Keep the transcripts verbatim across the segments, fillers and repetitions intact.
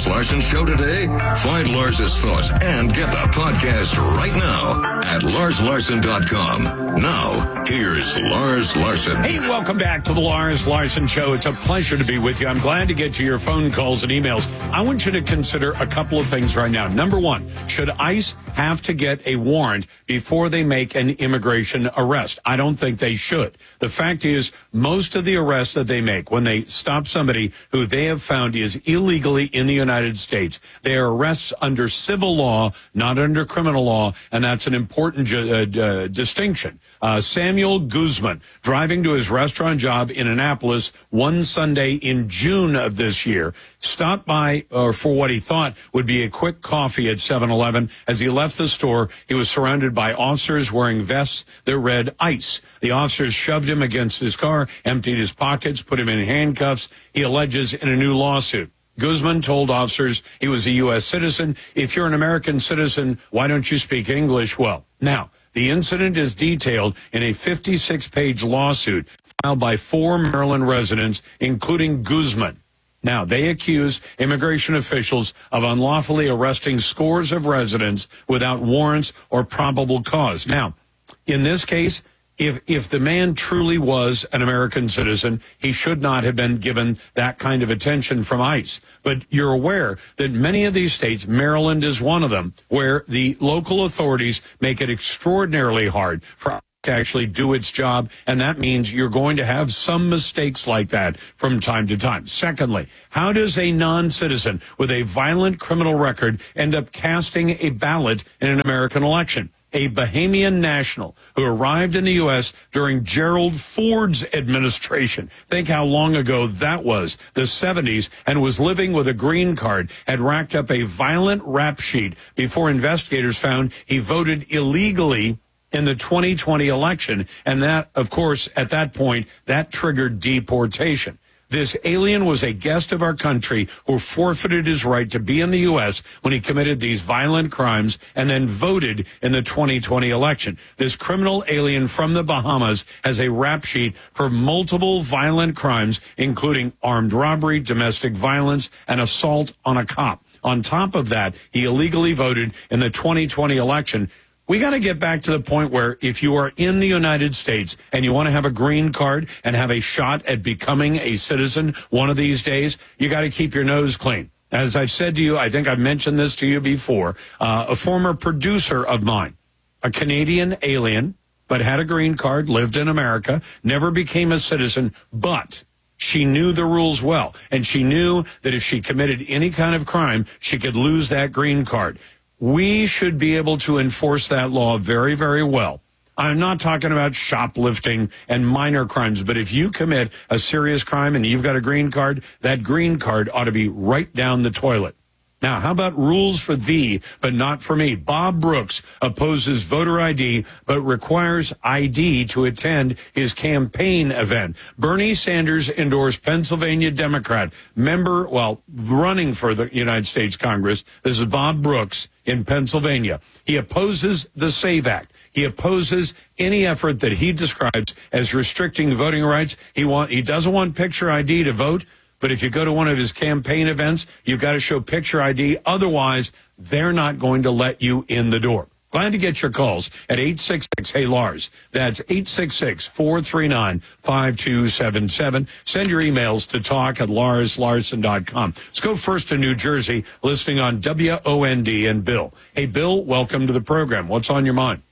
Lars Larson Show today? Find Lars's thoughts and get the podcast right now at lars larson dot com. Now, here's Lars Larson. Hey, welcome back to the Lars Larson Show. It's a pleasure to be with you. I'm glad to get to your phone calls and emails. I want you to consider a couple of things right now. Number one, should ICE have to get a warrant before they make an immigration arrest? I don't think they should. The fact is, most of the arrests that they make, when they stop somebody who they have found is illegally in the United States, they are arrests under civil law, not under criminal law, and that's an important uh, uh, distinction. Uh, Samuel Guzman, driving to his restaurant job in Annapolis one Sunday in June of this year, stopped by uh, for what he thought would be a quick coffee at seven eleven. As he left the store, he was surrounded by officers wearing vests that read ICE. The officers shoved him against his car, emptied his pockets, put him in handcuffs, he alleges in a new lawsuit. Guzman told officers he was a U S citizen. If you're an American citizen, why don't you speak English? Well, now, the incident is detailed in a fifty-six page lawsuit filed by four Maryland residents, including Guzman. Now, they accuse immigration officials of unlawfully arresting scores of residents without warrants or probable cause. Now, in this case, If if the man truly was an American citizen, he should not have been given that kind of attention from ICE. But you're aware that many of these states, Maryland is one of them, where the local authorities make it extraordinarily hard for ICE to actually do its job, and that means you're going to have some mistakes like that from time to time. Secondly, how does a non-citizen with a violent criminal record end up casting a ballot in an American election? A Bahamian national who arrived in the U S during Gerald Ford's administration. Think how long ago that was, the seventies, and was living with a green card, had racked up a violent rap sheet before investigators found he voted illegally in the twenty twenty election. And that, of course, at that point, that triggered deportation. This alien was a guest of our country who forfeited his right to be in the U S when he committed these violent crimes and then voted in the twenty twenty election. This criminal alien from the Bahamas has a rap sheet for multiple violent crimes, including armed robbery, domestic violence, and assault on a cop. On top of that, he illegally voted in the twenty twenty election. We got to get back to the point where if you are in the United States and you want to have a green card and have a shot at becoming a citizen one of these days, you got to keep your nose clean. As I've said to you, I think I've mentioned this to you before, uh, a former producer of mine, a Canadian alien, but had a green card, lived in America, never became a citizen, but she knew the rules well. And she knew that if she committed any kind of crime, she could lose that green card. We should be able to enforce that law very, very well. I'm not talking about shoplifting and minor crimes, but if you commit a serious crime and you've got a green card, that green card ought to be right down the toilet. Now, how about rules for thee, but not for me? Bob Brooks opposes voter I D, but requires I D to attend his campaign event. Bernie Sanders endorsed Pennsylvania Democrat member, well, running for the United States Congress. This is Bob Brooks in Pennsylvania. He opposes the SAVE Act. He opposes any effort that he describes as restricting voting rights. He want, he doesn't want picture I D to vote. But if you go to one of his campaign events, you've got to show picture I D. Otherwise, they're not going to let you in the door. Glad to get your calls at eight six six, hey Lars. That's eight six six, four three nine, five two seven seven. Send your emails to talk at lars larson dot com. Let's go first to New Jersey, listening on W O N D and Bill. Hey, Bill, welcome to the program. What's on your mind?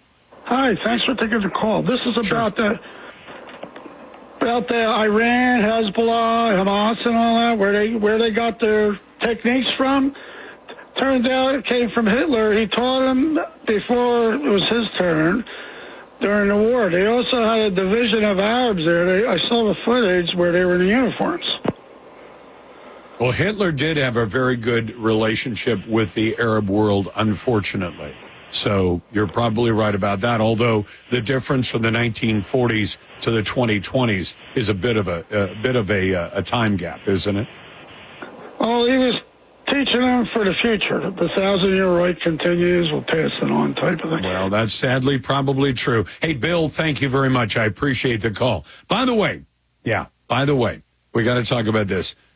Hi, thanks for taking the call. This is Sure. about the... about the Iran, Hezbollah, Hamas, and all that, where they where they got their techniques from. Turns out it came from Hitler. He taught them before it was his turn during the war. They also had a division of Arabs there. They, I saw the footage where they were in the uniforms. Well, Hitler did have a very good relationship with the Arab world, unfortunately. So you're probably right about that, although the difference from the nineteen forties to the twenty twenties is a bit of a, a bit of a, a time gap, isn't it? Well, he was teaching them for the future. The thousand-year right continues. We'll pass it on type of thing. Well, that's sadly probably true. Hey, Bill, thank you very much. I appreciate the call. By the way, yeah, by the way, we got to talk about this.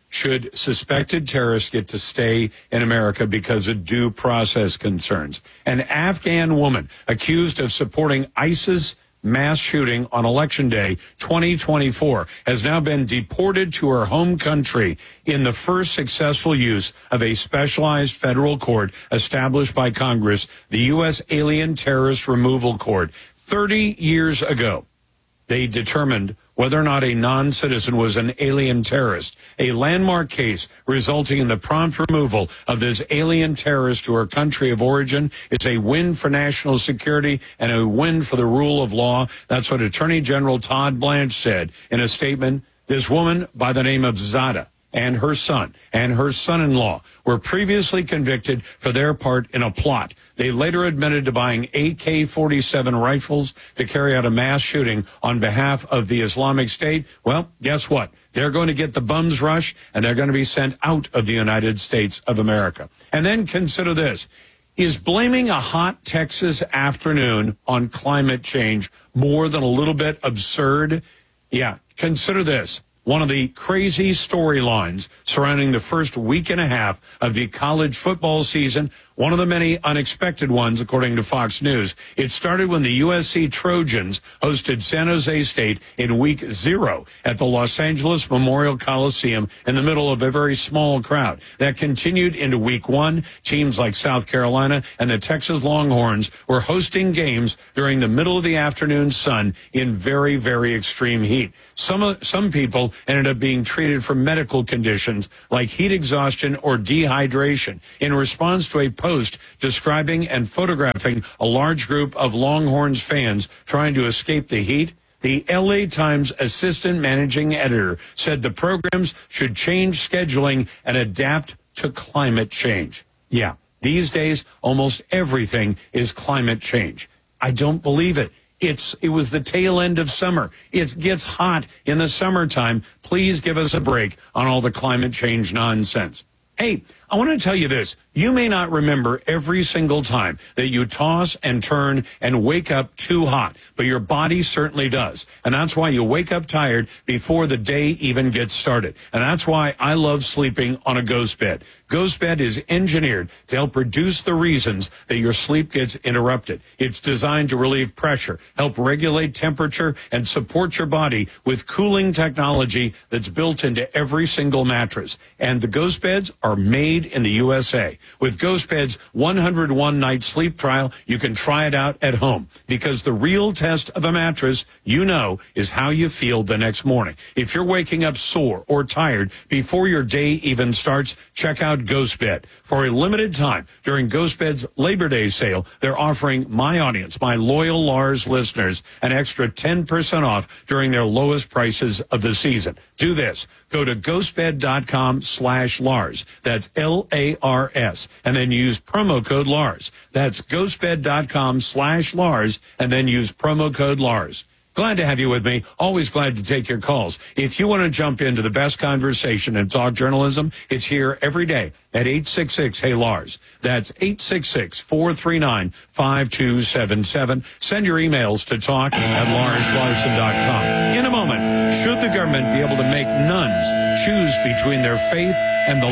Should suspected terrorists get to stay in America because of due process concerns? An Afghan woman accused of supporting ISIS mass shooting on Election Day twenty twenty-four has now been deported to her home country in the first successful use of a specialized federal court established by Congress, the U S Alien Terrorist Removal Court. thirty years ago, they determined whether or not a non-citizen was an alien terrorist. A landmark case resulting in the prompt removal of this alien terrorist to her country of origin is a win for national security and a win for the rule of law. That's what Attorney General Todd Blanche said in a statement. This woman by the name of Zada and her son and her son-in-law were previously convicted for their part in a plot. They later admitted to buying A K forty-seven rifles to carry out a mass shooting on behalf of the Islamic State. Well, guess what? They're going to get the bums rush, and they're going to be sent out of the United States of America. And then consider this. Is blaming a hot Texas afternoon on climate change more than a little bit absurd? Yeah, consider this. One of the crazy storylines surrounding the first week and a half of the college football season, one of the many unexpected ones, according to Fox News. It started when the U S C Trojans hosted San Jose State in week zero at the Los Angeles Memorial Coliseum in the middle of a very small crowd. That continued into week one. Teams like South Carolina and the Texas Longhorns were hosting games during the middle of the afternoon sun in very, very extreme heat. Some, some people ended up being treated for medical conditions like heat exhaustion or dehydration in response to a post describing and photographing a large group of Longhorns fans trying to escape the heat. The L A Times assistant managing editor said the programs should change scheduling and adapt to climate change. Yeah, these days, almost everything is climate change. I don't believe it. It's, it was the tail end of summer. It gets hot in the summertime. Please give us a break on all the climate change nonsense. Hey, I want to tell you this. You may not remember every single time that you toss and turn and wake up too hot, but your body certainly does. And that's why you wake up tired before the day even gets started. And that's why I love sleeping on a ghost bed. Ghost bed is engineered to help reduce the reasons that your sleep gets interrupted. It's designed to relieve pressure, help regulate temperature, and support your body with cooling technology that's built into every single mattress. And the ghost beds are made in the U S A. With Ghost Bed's one hundred one night sleep trial, you can try it out at home, because the real test of a mattress, you know, is how you feel the next morning. If you're waking up sore or tired before your day even starts, check out Ghost Bed. For a limited time during Ghost Bed's Labor Day sale, they're offering my audience, my loyal Lars listeners, an extra ten percent off during their lowest prices of the season. Do this. Go to ghostbed.com slash Lars. That's L A R S. And then use promo code Lars. That's ghostbed.com slash Lars. And then use promo code Lars. Glad to have you with me. Always glad to take your calls. If you want to jump into the best conversation and talk journalism, it's here every day at eight six six, hey Lars. That's eight six six, four three nine, five two seven seven. Send your emails to talk at lars larson dot com. In a moment, should the government be able to make nuns choose between their faith and the